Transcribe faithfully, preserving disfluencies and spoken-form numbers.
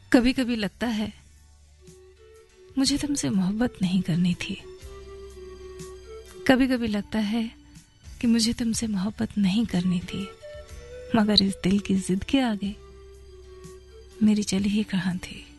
कभी कभी लगता है मुझे तुमसे मोहब्बत नहीं करनी थी। कभी कभी लगता है कि मुझे तुमसे मोहब्बत नहीं करनी थी, मगर इस दिल की जिद के आगे मेरी चली ही कहाँ थी।